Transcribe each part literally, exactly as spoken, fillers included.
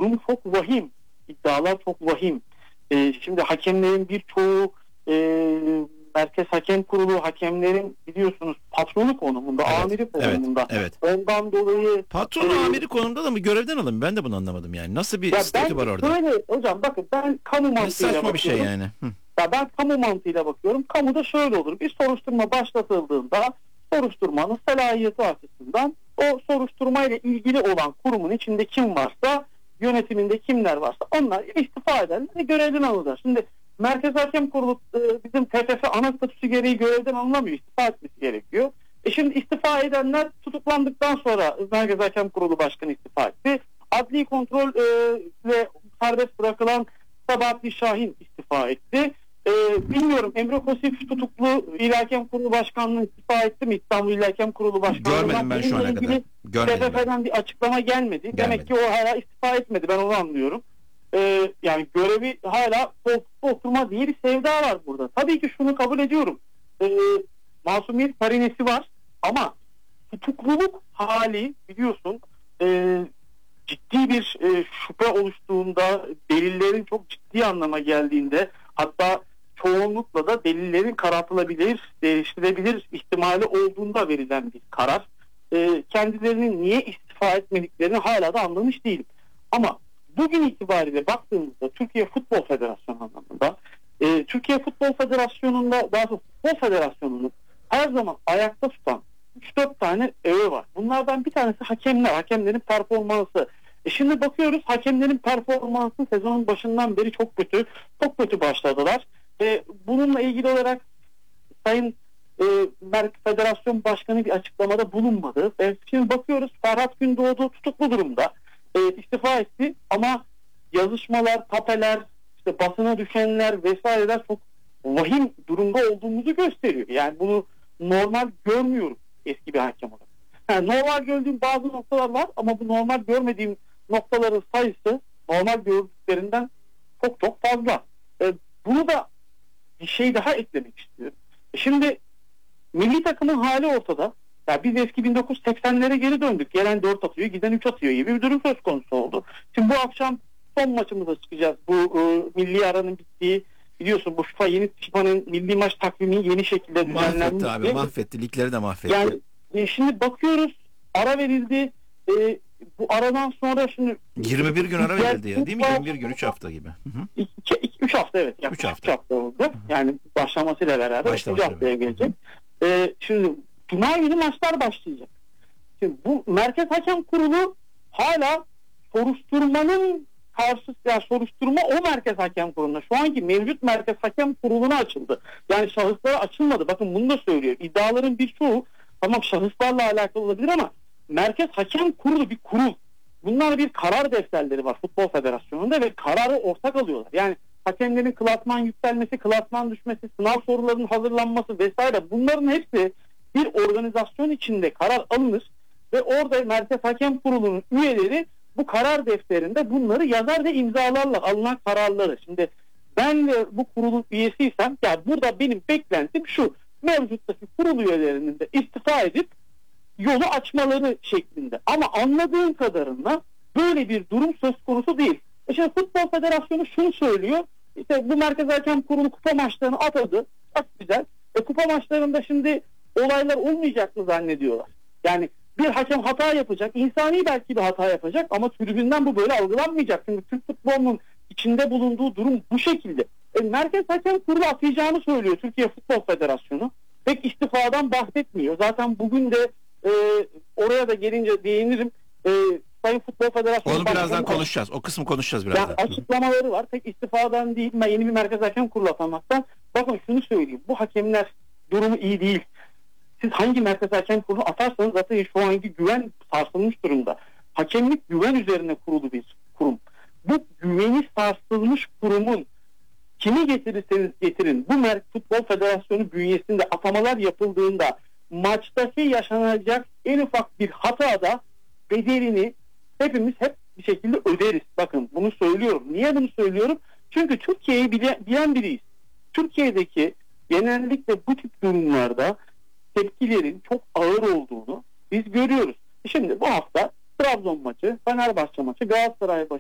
durum çok vahim. İddialar çok vahim. E, şimdi hakemlerin birçoğu e, Merkez Hakem Kurulu hakemlerin biliyorsunuz patronu konumunda, evet, amiri konumunda. Evet, evet. Ondan dolayı patron e, amiri konumunda da mı görevden alın? Ben de bunu anlamadım yani. Nasıl bir statü var orada? Şöyle hocam bakın ben kamu mantığıyla saçma bakıyorum. bir şey yani. Hı. Ya ben kamu mantığıyla bakıyorum. Kamuda şöyle olur. Bir soruşturma başlatıldığında soruşturmanın selahiyeti açısından o soruşturmayla ilgili olan kurumun içinde kim varsa, yönetiminde kimler varsa onlar istifa ederler, görevden alırlar. Şimdi Merkez Hakem Kurulu bizim T F F ana statüsü gereği görevden alınamıyor. İstifa etmesi gerekiyor. E şimdi istifa edenler tutuklandıktan sonra Merkez Hakem Kurulu Başkanı istifa etti. Adli kontrol e, ve serbest bırakılan Sabahattin Şahin istifa etti. E, bilmiyorum Emre Kosif tutuklu İl Hakem Kurulu Başkanlığı istifa etti mi? İstanbul İl Hakem Kurulu Başkanlığı. Görmedim ben şu ana kadar. T F F'den bir açıklama gelmedi. gelmedi. Demek ki o hala istifa etmedi. Ben onu anlıyorum. Ee, yani görevi hala oturma diye bir sevda var burada. Tabii ki şunu kabul ediyorum. Ee, masumiyet karinesi var ama tutukluluk hali biliyorsun e, ciddi bir e, şüphe oluştuğunda, delillerin çok ciddi anlama geldiğinde, hatta çoğunlukla da delillerin karartılabilir, değiştirebilir ihtimali olduğunda verilen bir karar. E, kendilerinin niye istifa etmediklerini hala da anlamış değilim. Ama bugün itibariyle baktığımızda Türkiye Futbol Federasyonu anlamında e, Türkiye Futbol Federasyonu'nda, daha doğrusu Futbol Federasyonu'nun her zaman ayakta tutan üç dört tane öğe var. Bunlardan bir tanesi hakemler, hakemlerin performansı. E şimdi bakıyoruz hakemlerin performansı sezonun başından beri çok kötü, çok kötü başladılar. E, bununla ilgili olarak Sayın e, Federasyon Başkanı bir açıklamada bulunmadı. E, şimdi bakıyoruz Ferhat Gündoğdu tutuklu durumda. E, istifa etti ama yazışmalar, tapeler, işte basına düşenler vesaireler çok vahim durumda olduğumuzu gösteriyor. Yani bunu normal görmüyorum eski bir hakem olarak. Yani normal gördüğüm bazı noktalar var ama bu normal görmediğim noktaların sayısı normal gördüklerinden çok çok fazla. E, bunu da bir şey daha eklemek istiyorum. E şimdi milli takımın hali ortada. Ya biz eski bin dokuz yüz seksenlere geri döndük. Gelen dört atıyor, giden üç atıyor gibi bir durum söz konusu oldu. Şimdi bu akşam son maçımıza çıkacağız. Bu e, milli aranın bittiği, biliyorsun bu FIFA yeni FIFA'nın milli maç takvimi yeni şekilde düzenlenmiş. Mahvetti abi, mahvetti. Ligleri de mahvetti. Yani e, şimdi bakıyoruz ara verildi. E, bu aradan sonra şimdi yirmi bir gün ara verildi ya, değil mi? yirmi bir gün, üç hafta gibi. üç hafta evet. üç hafta. hafta oldu. Yani başlamasıyla beraber üç haftaya gelecek. E, şimdi Cuma günü maçlar başlayacak. Şimdi bu Merkez Hakem Kurulu hala soruşturmanın karşısı, yani soruşturma o Merkez Hakem Kurulu'na, şu anki mevcut Merkez Hakem Kurulu'na açıldı. Yani şahıslara açılmadı. Bakın bunu da söylüyor. İddiaların birçoğu tamam şahıslarla alakalı olabilir ama Merkez Hakem Kurulu bir kurul. Bunlar bir karar defterleri var Futbol Federasyonu'nda ve kararı ortak alıyorlar. Yani hakemlerin klasman yükselmesi, klasman düşmesi, sınav sorularının hazırlanması vesaire, bunların hepsi bir organizasyon içinde karar alınır ve orada Merkez Hakem Kurulu'nun üyeleri bu karar defterinde bunları yazar ve imzalarlar alınan kararları. Şimdi ben de bu kurulun üyesiysem, ya burada benim beklentim şu: mevcuttaki kurul üyelerinin de istifa edip yolu açmaları şeklinde. Ama anladığım kadarıyla böyle bir durum söz konusu değil. E şimdi Futbol Federasyonu şunu söylüyor: İşte bu Merkez Hakem Kurulu kupa maçlarını atadı. Çok güzel. E kupa maçlarında şimdi olaylar olmayacak mı zannediyorlar? Yani bir hakem hata yapacak, insani belki bir hata yapacak ama tribünden bu böyle algılanmayacak. Çünkü Türk futbolunun içinde bulunduğu durum bu şekilde. E, Merkez Hakem Kurulu atayacağını söylüyor Türkiye Futbol Federasyonu. Pek istifadan bahsetmiyor. Zaten bugün de e, oraya da gelince değinirim. E, Sayın Futbol Federasyonu... Onu birazdan konuşacağız. O kısmı konuşacağız birazdan. Yani açıklamaları var. Pek istifadan değil, ben yeni bir Merkez Hakem Kurulu atamaktan. Bakın şunu söyleyeyim. Bu hakemler durumu iyi değil. Siz hangi Merkez Hakem Kurulu atarsanız zaten şu anki güven sarsılmış durumda. Hakemlik güven üzerine kurulu bir kurum. Bu güveni sarsılmış kurumun kimi getirirseniz getirin, bu Merkez Futbol Federasyonu bünyesinde atamalar yapıldığında maçtaki yaşanacak en ufak bir hatada bedelini hepimiz hep bir şekilde öderiz. Bakın bunu söylüyorum. Niye bunu söylüyorum? Çünkü Türkiye'yi bilen, bilen biriyiz. Türkiye'deki genellikle bu tip durumlarda tepkilerin çok ağır olduğunu biz görüyoruz. Şimdi bu hafta Trabzon maçı, Fenerbahçe maçı, Galatasaray maçı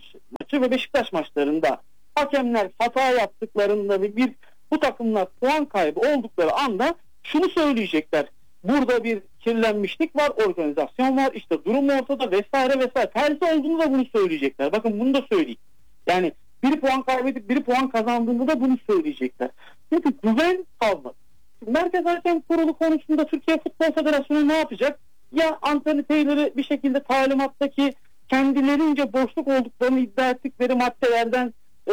maçı ve Beşiktaş maçlarında hakemler hata yaptıklarında ve bir bu takımlar puan kaybı oldukları anda şunu söyleyecekler. Burada bir kirlenmişlik var, organizasyon var, işte durum ortada vesaire vesaire. Tersi olduğunu da bunu söyleyecekler. Bakın bunu da söyleyeyim. Yani biri puan kaybedip biri puan kazandığında da bunu söyleyecekler. Çünkü güven kalmadı. Şimdi Merkez Hakem Kurulu konusunda Türkiye Futbol Federasyonu ne yapacak? Ya Anthony Taylor'ı bir şekilde talimattaki kendilerince boşluk olduklarını iddia ettikleri maddelerden e,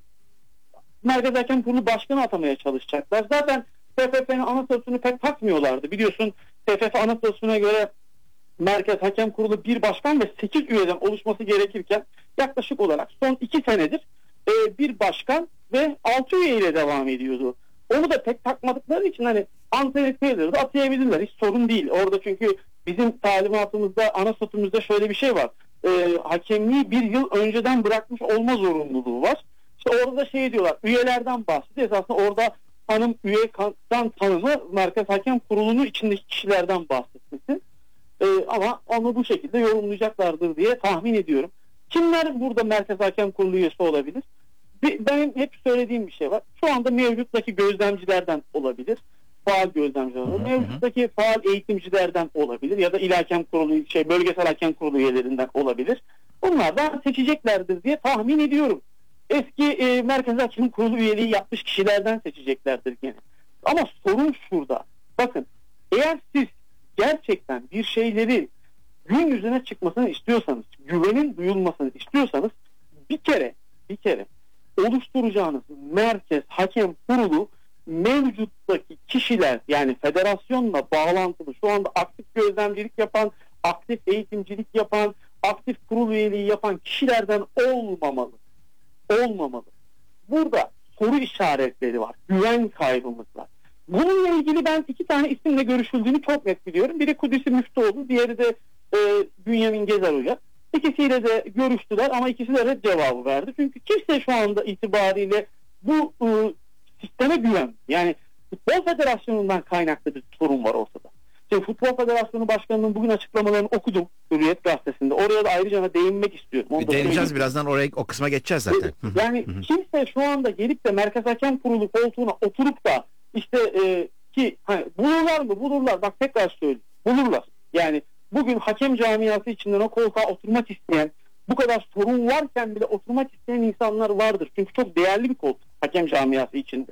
Merkez Hakem Kurulu Başkanı atamaya çalışacaklar. Zaten T F F'nin anayasasını pek takmıyorlardı. Biliyorsun T F F anayasasına göre Merkez Hakem Kurulu bir başkan ve sekiz üyeden oluşması gerekirken yaklaşık olarak son iki senedir e, bir başkan ve altı üye ile devam ediyordu. Onu da pek takmadıkları için hani Anthony Taylor'ı da atayabilirler. Hiç sorun değil. Orada çünkü bizim talimatımızda, anasatumuzda şöyle bir şey var. E, hakemliği bir yıl önceden bırakmış olma zorunluluğu var. İşte orada şey diyorlar, üyelerden bahsediyor. Esasında orada tanım, üyeden tanımı Merkez Hakem Kurulu'nun içindeki kişilerden bahsetmesi. Ee, ama onu bu şekilde yorumlayacaklardır diye tahmin ediyorum. Kimler burada Merkez Hakem Kurulu üyesi olabilir? Bir, benim hep söylediğim bir şey var. Şu anda mevcuttaki gözlemcilerden olabilir. Faal gözlemciler olabilir. Mevcuttaki faal eğitimcilerden olabilir. Ya da İl Hakem Kurulu, şey, bölgesel hakem kurulu üyelerinden olabilir. Bunlardan seçeceklerdir diye tahmin ediyorum. Eski e, Merkez Hakem Kurulu üyeliği yapmış kişilerden seçeceklerdir gene. Ama sorun şurada. Bakın, eğer siz gerçekten bir şeyleri gün yüzüne çıkmasını istiyorsanız, güvenin duyulmasını istiyorsanız bir kere bir kere oluşturacağınız Merkez Hakem Kurulu mevcuttaki kişiler, yani federasyonla bağlantılı, şu anda aktif gözlemcilik yapan, aktif eğitimcilik yapan, aktif kurul üyeliği yapan kişilerden olmamalı. Olmamalı. Burada soru işaretleri var. Güven kaybımız var. Bununla ilgili ben iki tane isimle görüşüldüğünü çok net biliyorum. Biri Kudüs'ü Müftüoğlu, diğeri de e, Bünyamin Gezer Hoca. İkisiyle de görüştüler ama ikisi de red cevabı verdi. Çünkü kimse şu anda itibariyle bu e, sisteme güven. Yani Futbol Federasyonu'ndan kaynaklı bir sorun var ortada. Şimdi Futbol Federasyonu Başkanı'nın bugün açıklamalarını okudum Hürriyet Gazetesi'nde. Oraya da ayrıca değinmek istiyorum. Bir değineceğiz birazdan, oraya, o kısma geçeceğiz zaten. Yani kimse şu anda gelip de Merkez Hakem Kurulu koltuğuna oturup da işte e, ki hani bulurlar mı? Bulurlar. Bak tekrar söyleyeyim. Bulurlar. Yani bugün hakem camiası içinden o koltuğa oturmak isteyen, bu kadar sorun varken bile oturmak isteyen insanlar vardır. Çünkü çok değerli bir koltuk hakem camiası içinde.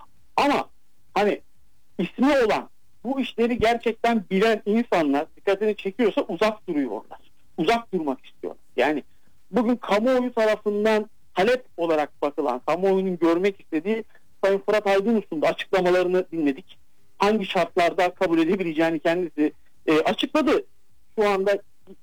Ama hani ismi olan, bu işleri gerçekten bilen insanlar dikkatini çekiyorsa uzak duruyorlar. Uzak durmak istiyorlar. Yani bugün kamuoyu tarafından talep olarak bakılan, kamuoyunun görmek istediği Sayın Fırat Aydınus'un da açıklamalarını dinledik. Hangi şartlarda kabul edebileceğini kendisi e, açıkladı. Şu anda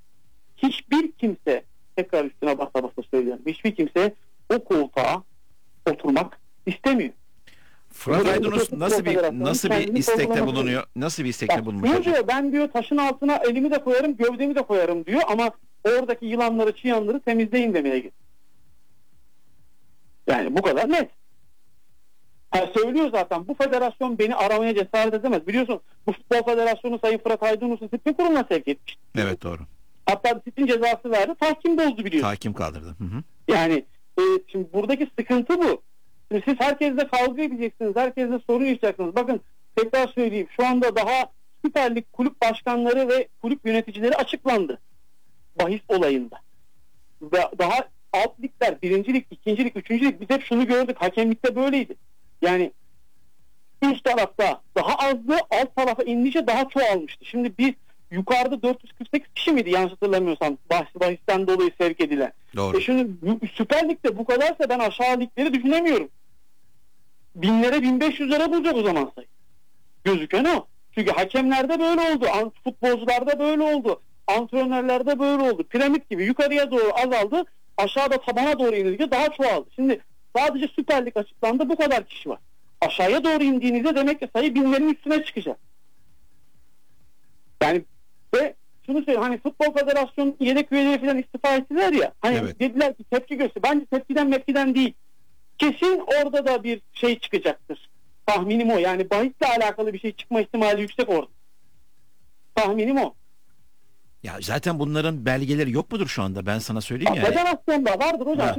hiçbir kimse, tekrar üstüne basa basa söylüyorum, hiçbir kimse o koltuğa oturmak istemiyor. Fırat Aydınus nasıl bir nasıl bir istekte bulunuyor? Nasıl bir istekte bulunmuş? Diyor, ben diyor taşın altına elimi de koyarım, gövdemi de koyarım diyor ama oradaki yılanları, çıyanları temizleyin demeye gidiyor. Yani bu kadar net. Yani söylüyor zaten, bu federasyon beni aramaya cesaret edemez. Biliyorsun bu Futbol Federasyonu Sayın Fırat Aydınus'u disiplin kuruluna sevk etmiş. Evet, doğru. Hatta disiplin cezası verdi. Tahkim bozdu biliyorsun. Tahkim kaldırdı. Hı hı. Yani e, şimdi buradaki sıkıntı bu. Şimdi siz herkesle kavga edeceksiniz. Herkesle sorun yaşayacaksınız. Bakın tekrar söyleyeyim. Şu anda daha Süper Lig kulüp başkanları ve kulüp yöneticileri açıklandı. Bahis olayında. Ve daha alt ligler, birinci lig, ikinci lig, üçüncü lig, biz hep şunu gördük. Hakemlikte böyleydi. Yani üst tarafta daha azdı, alt tarafa indikçe daha çoğalmıştı. Şimdi biz yukarıda dört yüz kırk sekiz kişi miydi yanlış hatırlamıyorsam bahis, bahisten dolayı sevk edilen. Doğru. E şimdi Süper Lig'de bu kadarsa ben aşağı ligleri düşünemiyorum. Binlere, bin beş yüzlere bulacak o zaman sayı. Gözüken o. Çünkü hakemlerde böyle oldu, futbolcularda böyle oldu, antrenörlerde böyle oldu. Piramit gibi yukarıya doğru azaldı, aşağıda tabana doğru indikçe daha çoğaldı. Şimdi sadece Süper Lig açıklandı, bu kadar kişi var. Aşağıya doğru indiğinizde demek ki sayı binlerin üstüne çıkacak. Yani ve şunu söyleyeyim, hani Futbol Federasyonu yedek üyeleri falan istifa ettiler ya, hani evet. Dediler ki tepki göster. Bence tepkiden mepkiden değil. Kesin orada da bir şey çıkacaktır. Tahminim o. Yani bahisle alakalı bir şey çıkma ihtimali yüksek orada. Tahminim o. Ya zaten bunların belgeleri yok mudur şu anda? Ben sana söyleyeyim yani. Federasyonda vardır hocam. Ha.